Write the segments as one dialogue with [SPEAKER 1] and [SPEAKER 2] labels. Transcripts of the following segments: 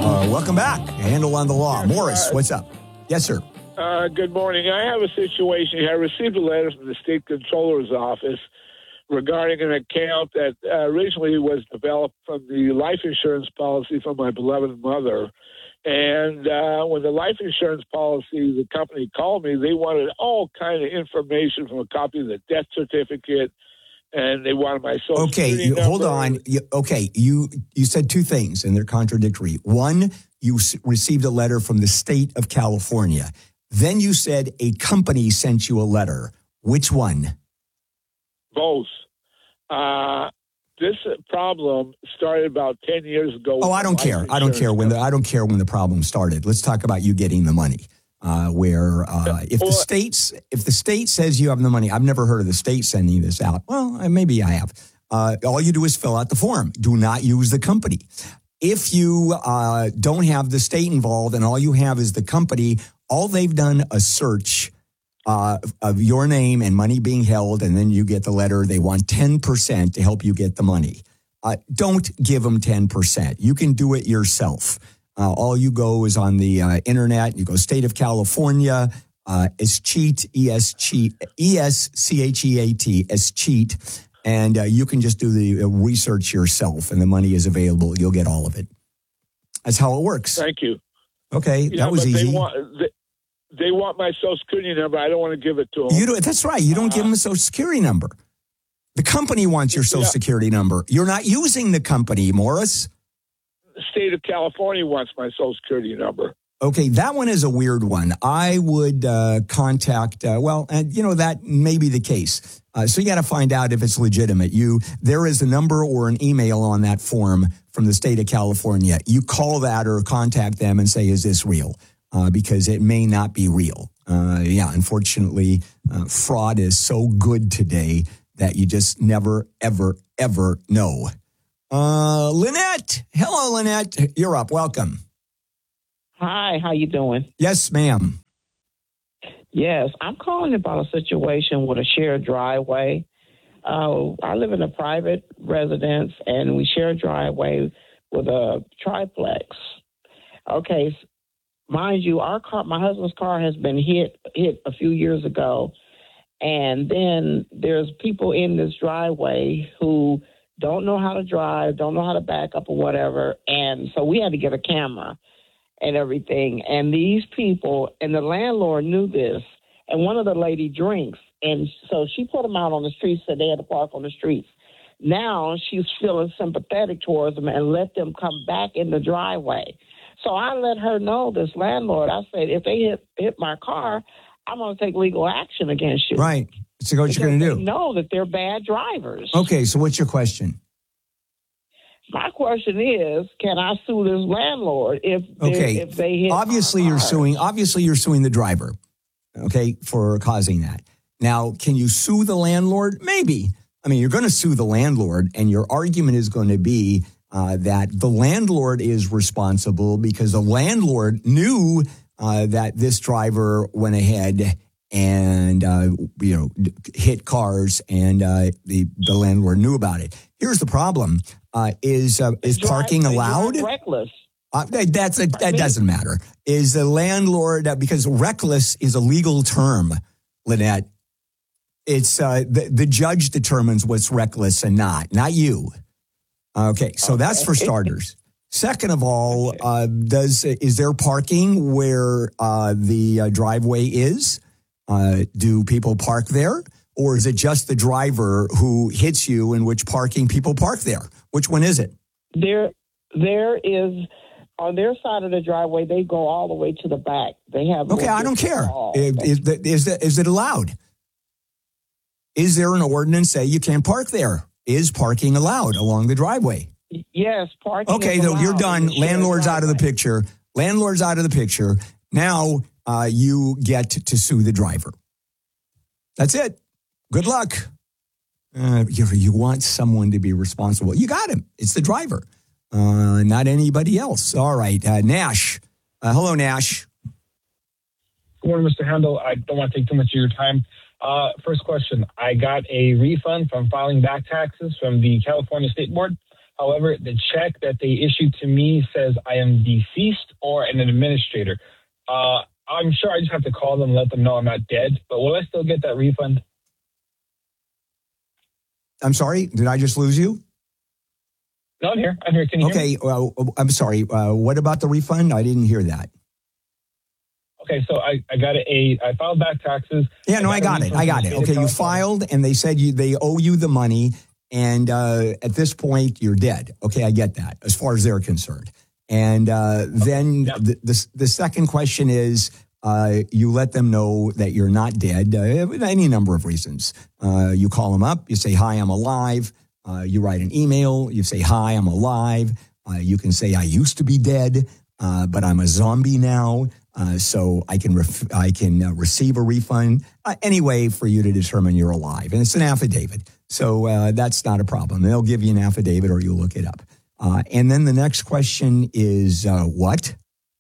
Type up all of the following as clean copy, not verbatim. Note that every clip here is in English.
[SPEAKER 1] Welcome back. Handle on the Law. Morris, what's up? Yes, sir.
[SPEAKER 2] Good morning. I have a situation. I received a letter from the state controller's office regarding an account that originally was developed from the life insurance policy for my beloved mother. And when the life insurance policy, the company called me, they wanted all kind of information from a copy of the death certificate, and they wanted my social security number.
[SPEAKER 1] Hold on. You said two things, and they're contradictory. One, you received a letter from the state of California. Then you said a company sent you a letter. Which one?
[SPEAKER 2] Both. This problem started about 10 years ago.
[SPEAKER 1] Oh, I don't care. I don't care when the problem started. Let's talk about you getting the money. If the state says you have the money, I've never heard of the state sending this out. Well, maybe I have. All you do is fill out the form. Do not use the company. If you don't have the state involved and all you have is the company, all they've done a search of your name and money being held, and then you get the letter. They want 10% to help you get the money. Don't give them 10%. You can do it yourself. All you go is on the internet. You go State of California, Escheat, E-S-C-H-E-A-T, Escheat, and you can just do the research yourself, and the money is available. You'll get all of it. That's how it works.
[SPEAKER 2] Thank you.
[SPEAKER 1] Okay, that was easy.
[SPEAKER 2] They want my Social Security number. I don't want to give it to them.
[SPEAKER 1] That's right. You don't give them a Social Security number. The company wants your Social Security number. You're not using the company, Morris.
[SPEAKER 2] The state of California wants my Social Security number.
[SPEAKER 1] Okay, that one is a weird one. I would contact, that may be the case. So you got to find out if it's legitimate. There is a number or an email on that form from the state of California. You call that or contact them and say, is this real? Because it may not be real. Unfortunately, fraud is so good today that you just never, ever, ever know. Lynette. Hello, Lynette. You're up. Welcome.
[SPEAKER 3] Hi, how you doing?
[SPEAKER 1] Yes, ma'am.
[SPEAKER 3] Yes, I'm calling about a situation with a shared driveway. I live in a private residence, and we share a driveway with a triplex. Okay, mind you, my husband's car has been hit a few years ago, and then there's people in this driveway who don't know how to drive, don't know how to back up or whatever, and so we had to get a camera and everything. And these people, and the landlord knew this, and one of the lady drinks, and so she put them out on the streets, said they had to park on the streets. Now she's feeling sympathetic towards them and let them come back in the driveway. So I let her know, this landlord, I said, if they hit my car, I'm going to take legal action against you.
[SPEAKER 1] Right. So what you're going to do?
[SPEAKER 3] They know that they're bad drivers.
[SPEAKER 1] Okay, so what's your question?
[SPEAKER 3] My question is, can I sue this landlord if they hit
[SPEAKER 1] Obviously, you're suing the driver, okay, for causing that. Now, can you sue the landlord? Maybe. I mean, you're going to sue the landlord, and your argument is going to be that the landlord is responsible because the landlord knew that this driver went ahead and hit cars, and the landlord knew about it. Here's the problem: is parking allowed?
[SPEAKER 3] Reckless.
[SPEAKER 1] That doesn't matter. Is the landlord because reckless is a legal term, Lynette? It's the judge determines what's reckless and not you. Okay, so that's for starters. Second of all, is there parking where the driveway is? Do people park there? Or is it just the driver who hits you, in which parking people park there? Which one is it?
[SPEAKER 3] There is, on their side of the driveway, they go all the way to the back. They have.
[SPEAKER 1] Okay, I don't care. Is it allowed? Is there an ordinance say you can't park there? Is parking allowed along the driveway?
[SPEAKER 3] Yes, parking.
[SPEAKER 1] Okay, you're done. Landlord's out of the picture. Landlord's out of the picture. Now you get to sue the driver. That's it. Good luck. You want someone to be responsible. You got him. It's the driver, not anybody else. All right, Nash. Hello, Nash.
[SPEAKER 4] Good morning, Mr. Handel. I don't want to take too much of your time. First question. I got a refund from filing back taxes from the California State Board. However, the check that they issued to me says I am deceased or an administrator. I'm sure I just have to call them and let them know I'm not dead, but will I still get that refund?
[SPEAKER 1] I'm sorry, did I just lose you?
[SPEAKER 4] No, I'm here. Can you hear me?
[SPEAKER 1] Okay, well, I'm sorry. What about the refund? I didn't hear that.
[SPEAKER 4] Okay, so I got I filed back taxes.
[SPEAKER 1] Yeah, no, I got it. Okay, you filed, and they said they owe you the money, and at this point, you're dead. Okay, I get that, as far as they're concerned. And then the second question is, you let them know that you're not dead, with any number of reasons. You call them up, you say, hi, I'm alive. You write an email, you say, hi, I'm alive. You can say, I used to be dead, but I'm a zombie now. So I can receive a refund. Any way for you to determine you're alive. And it's an affidavit. So that's not a problem. They'll give you an affidavit or you look it up. And then the next question is what?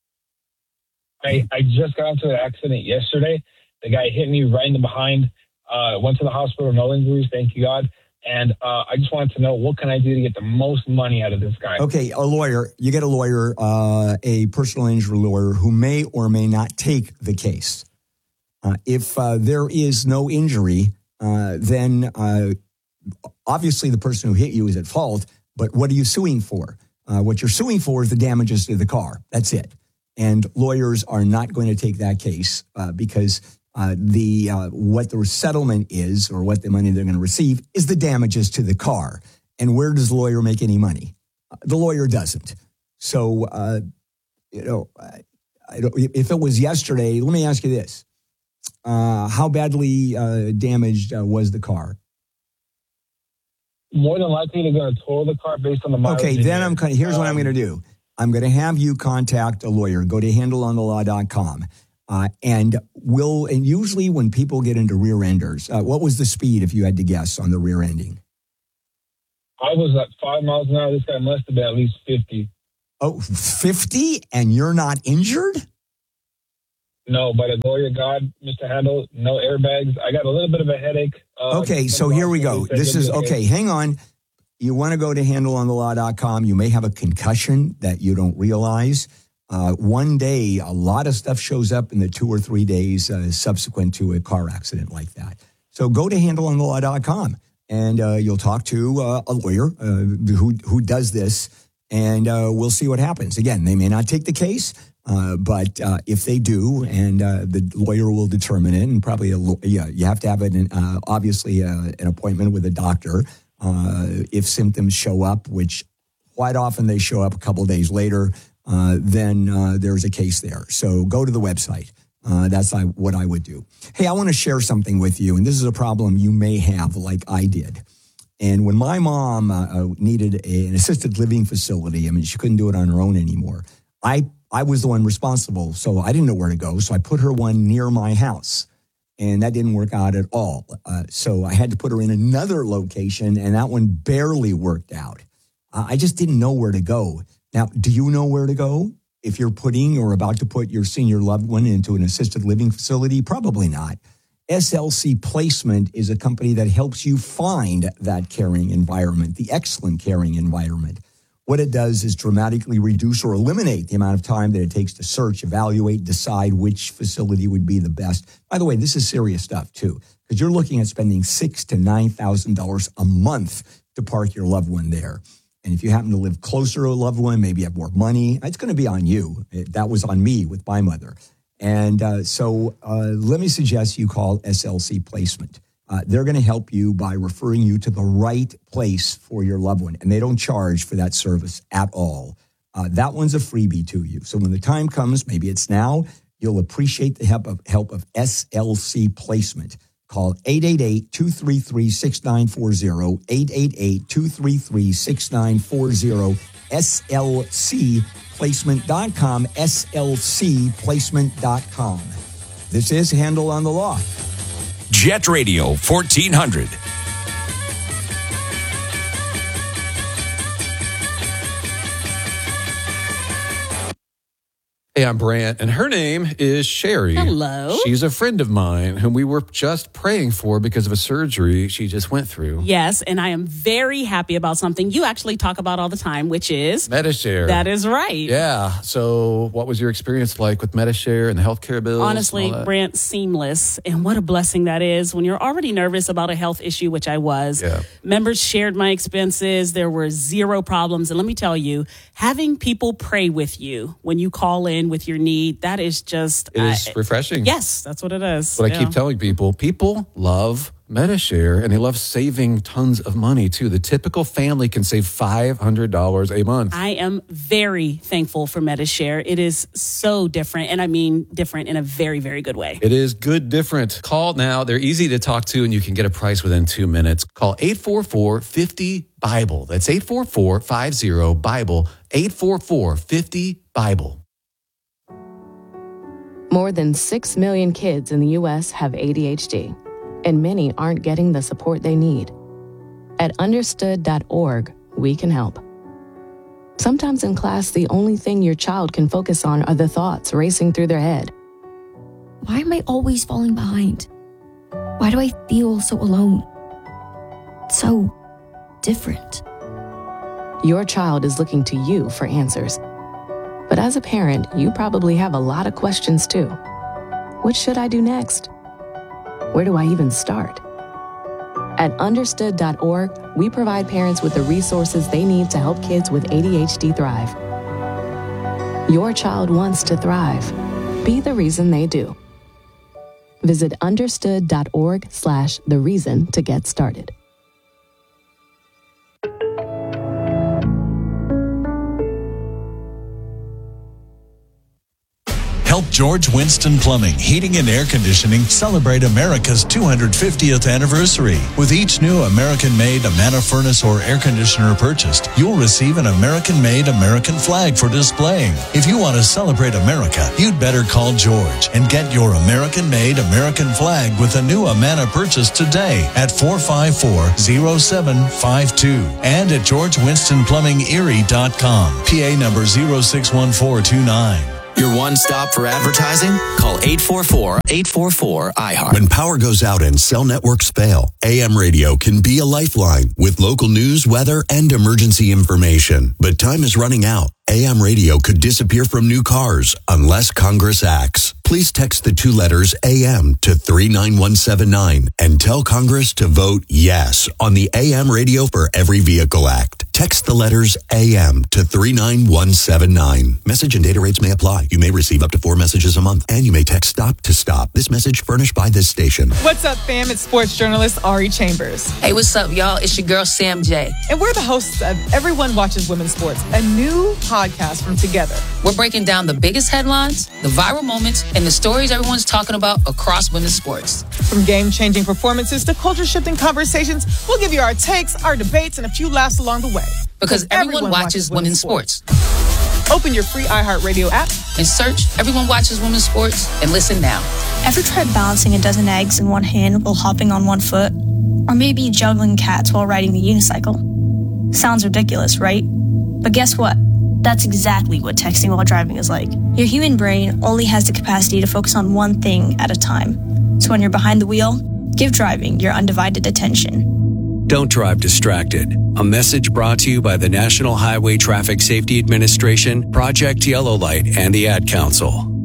[SPEAKER 4] I just got into an accident yesterday. The guy hit me right in the behind. Went to the hospital, no injuries, thank you God. And I just wanted to know, what can I do to get the most money out of this guy?
[SPEAKER 1] Okay, a lawyer. You get a lawyer, a personal injury lawyer who may or may not take the case. If there is no injury, then obviously the person who hit you is at fault, but what are you suing for? What you're suing for is the damages to the car. That's it. And lawyers are not going to take that case because what the settlement is, or what the money they're going to receive, is the damages to the car. And where does the lawyer make any money? The lawyer doesn't. So, if it was yesterday, let me ask you this. How badly damaged was the car?
[SPEAKER 4] More than likely, they're going to total the car based on the mileage.
[SPEAKER 1] Okay, then here's what I'm going to do. I'm going to have you contact a lawyer. Go to handleonthelaw.com. And usually when people get into rear enders, what was the speed, if you had to guess, on the rear ending?
[SPEAKER 4] I was at 5 miles an hour. This guy must have been at least 50.
[SPEAKER 1] Oh, 50? And you're not injured?
[SPEAKER 4] No, by the glory of God, Mr. Handel, no airbags. I got a little bit of a headache.
[SPEAKER 1] Okay, so here we go. This is, okay, hang on. You want to go to handleonthelaw.com. You may have a concussion that you don't realize. One day, a lot of stuff shows up in the 2 or 3 days subsequent to a car accident like that. So go to handleonthelaw.com and you'll talk to a lawyer who does this, and we'll see what happens. Again, they may not take the case, but if they do, and the lawyer will determine it, and probably you have to have obviously an appointment with a doctor if symptoms show up, which quite often they show up a couple of days later. Then there's a case there. So go to the website. That's what I would do. Hey, I want to share something with you, and this is a problem you may have like I did. And when my mom needed an assisted living facility, I mean, she couldn't do it on her own anymore. I was the one responsible, so I didn't know where to go. So I put her one near my house, and that didn't work out at all. So I had to put her in another location, and that one barely worked out. I just didn't know where to go. Now, do you know where to go if you're putting or about to put your senior loved one into an assisted living facility? Probably not. SLC Placement is a company that helps you find that caring environment, the excellent caring environment. What it does is dramatically reduce or eliminate the amount of time that it takes to search, evaluate, decide which facility would be the best. By the way, this is serious stuff too, because you're looking at spending $6,000 to $9,000 a month to park your loved one there. And if you happen to live closer to a loved one, maybe you have more money, it's going to be on you. That was on me with my mother. And so let me suggest you call SLC Placement. They're going to help you by referring you to the right place for your loved one. And they don't charge for that service at all. That one's a freebie to you. So when the time comes, maybe it's now, you'll appreciate the help of SLC Placement. Call 888-233-6940, 888-233-6940, slcplacement.com, slcplacement.com. This is Handle on the Law.
[SPEAKER 5] Jet Radio 1400.
[SPEAKER 6] Hey, I'm Brant, and her name is Sherry.
[SPEAKER 7] Hello.
[SPEAKER 6] She's a friend of mine whom we were just praying for because of a surgery she just went through.
[SPEAKER 7] Yes, and I am very happy about something you actually talk about all the time, which is
[SPEAKER 6] Medi-Share.
[SPEAKER 7] That is right.
[SPEAKER 6] Yeah. So what was your experience like with Medi-Share and the healthcare bills?
[SPEAKER 7] Honestly, Brant, seamless. And what a blessing that is when you're already nervous about a health issue, which I was.
[SPEAKER 6] Yeah.
[SPEAKER 7] Members shared my expenses. There were zero problems. And let me tell you, having people pray with you when you call in with your need, that is just...
[SPEAKER 6] It is refreshing.
[SPEAKER 7] Yes, that's what it is.
[SPEAKER 6] What I keep telling people love Medi-Share, and they love saving tons of money, too. The typical family can save $500 a month.
[SPEAKER 7] I am very thankful for Medi-Share. It is so different, and I mean different in a very, very good way.
[SPEAKER 6] It is good different. Call now. They're easy to talk to, and you can get a price within 2 minutes. Call 844-50-BIBLE. That's 844-50-BIBLE. 844-50-BIBLE.
[SPEAKER 8] More than 6 million kids in the U.S. have ADHD, and many aren't getting the support they need. At understood.org, we can help. Sometimes in class, the only thing your child can focus on are the thoughts racing through their head.
[SPEAKER 9] Why am I always falling behind? Why do I feel so alone? So different.
[SPEAKER 8] Your child is looking to you for answers. But as a parent, you probably have a lot of questions too. What should I do next? Where do I even start? At understood.org, we provide parents with the resources they need to help kids with ADHD thrive. Your child wants to thrive. Be the reason they do. Visit understood.org/the reason to get started.
[SPEAKER 10] Help George Winston Plumbing, Heating and Air Conditioning celebrate America's 250th anniversary. With each new American-made Amana furnace or air conditioner purchased, you'll receive an American-made American flag for displaying. If you want to celebrate America, you'd better call George and get your American-made American flag with a new Amana purchase today at 454-0752 and at GeorgeWinstonPlumbingErie.com. PA number 061429.
[SPEAKER 11] Your one stop for advertising? Call 844-844-iHeart.
[SPEAKER 12] When power goes out and cell networks fail, AM radio can be a lifeline with local news, weather, and emergency information. But time is running out. AM radio could disappear from new cars unless Congress acts. Please text the 2 letters AM to 39179 and tell Congress to vote yes on the AM Radio for Every Vehicle Act. Text the letters AM to 39179. Message and data rates may apply. You may receive up to 4 messages a month, and you may text STOP to STOP. This message furnished by this station.
[SPEAKER 13] What's up, fam? It's sports journalist Ari Chambers.
[SPEAKER 14] Hey, what's up, y'all? It's your girl, Sam J.
[SPEAKER 13] And we're the hosts of Everyone Watches Women's Sports, a new podcast from Together.
[SPEAKER 14] We're breaking down the biggest headlines, the viral moments, and the stories everyone's talking about across women's sports.
[SPEAKER 13] From game-changing performances to culture-shifting conversations, we'll give you our takes, our debates, and a few laughs along the way.
[SPEAKER 14] Because everyone watches women's sports.
[SPEAKER 13] Open your free iHeartRadio app
[SPEAKER 14] and search Everyone Watches Women's Sports and listen now.
[SPEAKER 15] Ever tried balancing a dozen eggs in one hand while hopping on one foot? Or maybe juggling cats while riding the unicycle? Sounds ridiculous, right? But guess what? That's exactly what texting while driving is like. Your human brain only has the capacity to focus on one thing at a time. So when you're behind the wheel, give driving your undivided attention.
[SPEAKER 16] Don't drive distracted. A message brought to you by the National Highway Traffic Safety Administration, Project Yellow Light, and the Ad Council.